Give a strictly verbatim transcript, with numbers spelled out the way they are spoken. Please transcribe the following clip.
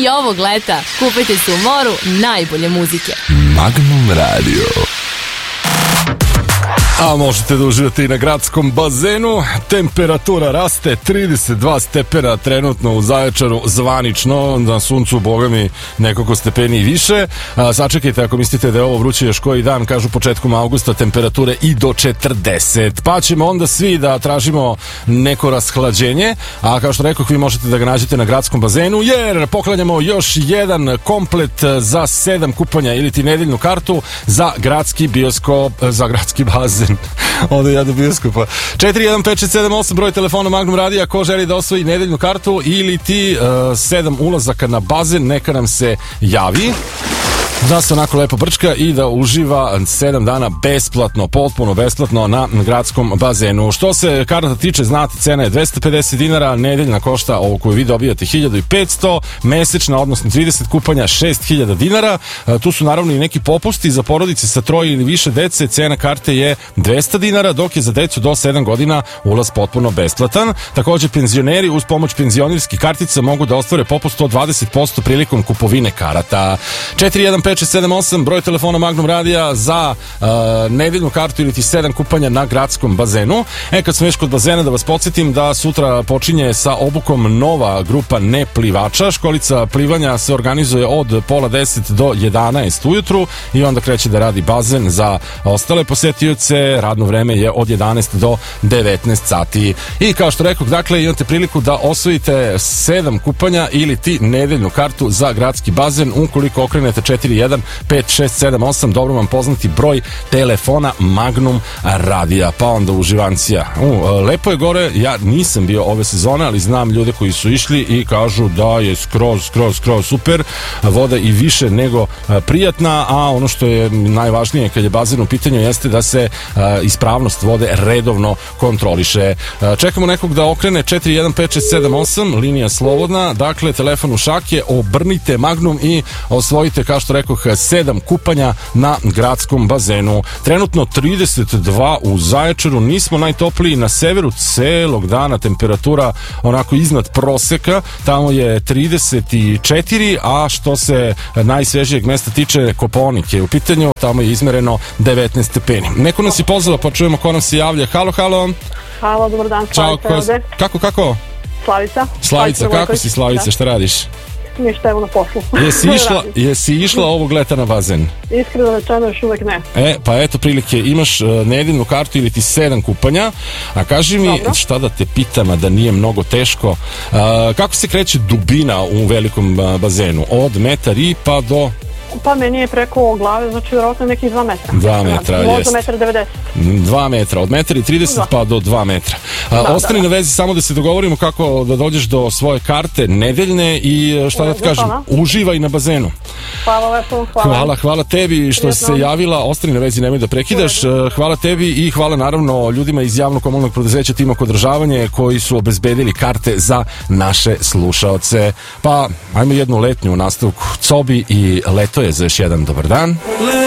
I ovog leta kupajte se u moru najbolje muzike. Magnum Radio. A možete da uživate i na gradskom bazenu. Temperatura raste, trideset dva stepena trenutno u Zaječaru, zvanično, na suncu boga mi nekoliko stepeni i više. A, sačekajte ako mislite da je ovo vruće još koji dan, kažu početkom avgusta temperature i do četrdeset. Pa ćemo onda svi da tražimo neko rashlađenje, a kao što rekoh, vi možete da ga nađete na gradskom bazenu, jer poklanjamo još jedan komplet za sedam kupanja ili ti nedeljnu kartu za gradski bioskop, za gradski bazen. Ovdje ja do bioskopa. četiri jedan pet šest sedam osam broj telefona Magnum Radija. Ko želi da osvoji nedeljnu kartu ili ti uh, sedam ulazaka na bazen, neka nam se javi. Da se onako lepo brčka i da uživa sedam dana besplatno, potpuno besplatno na gradskom bazenu. Što se karta tiče, znate, cena je dvesta pedeset dinara, nedeljna košta ovo koju vi dobijate hiljadu petsto, mesečna, odnosno trideset kupanja, šest hiljada dinara. Tu su naravno i neki popusti za porodice sa troje ili više dece, cena karte je dvesta dinara, dok je za decu do sedam godina ulaz potpuno besplatan. Također penzioneri uz pomoć penzionirskih kartica mogu da ostvare popust od dvadeset posto prilikom kupovine karata. četiri jedan pet šest sedam osam broj telefona Magnum Radija za uh, nedeljnu kartu ili ti sedam kupanja na gradskom bazenu. E, kad smo već kod bazena, da vas podsjetim da sutra počinje sa obukom nova grupa neplivača. Školica plivanja se organizuje od pola deset do jedanaest ujutru i onda kreće da radi bazen za ostale posetioce. Radno vreme je od jedanaest do devetnaest sati. I kao što rekao, dakle, imate priliku da osvojite sedam kupanja ili ti nedeljnu kartu za gradski bazen ukoliko okrenete četiri jedan pet šest sedam osam, dobro vam poznati broj telefona Magnum Radija. Pa onda uživancija. U, lepo je gore, ja nisam bio ove sezone, ali znam ljude koji su išli i kažu da je skroz, skroz, skroz super. Voda i više nego prijatna, a ono što je najvažnije kad je bazen u pitanju jeste da se a, ispravnost vode redovno kontroliše. A, čekamo nekog da okrene četiri jedan pet šest sedam osam, linija slobodna, dakle telefon u šake, obrnite Magnum i osvojite, kao što rekoh, sedam kupanja na gradskom bazenu. Trenutno trideset dva u Zaječaru, nismo najtopliji na severu celog dana, temperatura onako iznad proseka, tamo je trideset četiri, a što se najsvežijeg mesta tiče, Kopaonik je u pitanju, tamo je izmereno devetnaest stepeni. Neko nas je pozvao, pa čujemo ko nam se javlja. Halo, halo. Halo, dobar dan, Slavica ovde. Kako, kako? Slavica. Slavica, kako si Slavica, šta radiš? Ništa, evo na poslu. Jesi išla, jesi išla ovog leta na bazen? Iskreno rečeno, još uvek ne. E, pa eto prilike, imaš uh, nedeljnu kartu ili ti sedam kupanja, a kaži mi, dobro, šta da te pitam, a da nije mnogo teško, uh, kako se kreće dubina u velikom uh, bazenu? Od metar i pa do... Pa meni je preko glave, znači vjerojatno nekih dva metra. Dva metra, jeste. Možda metar devedeset. Dva metra, od metra i trideset pa do dva metra. A, da, ostani da, da. na vezi samo da se dogovorimo kako da dođeš do svoje karte nedeljne i šta da ti kažem, uživaj na bazenu. Hvala lepo, hvala. Hvala, hvala tebi što si se javila, ostani na vezi, nemoj da prekidaš. Hvala tebi i hvala naravno ljudima iz javnog komunalnog preduzeća Timok održavanje koji su obezbedili karte za naše slušaoce. Pa, ajmo jednu letnju nastavku. Cobi i Leto je za još jedan dobar dan.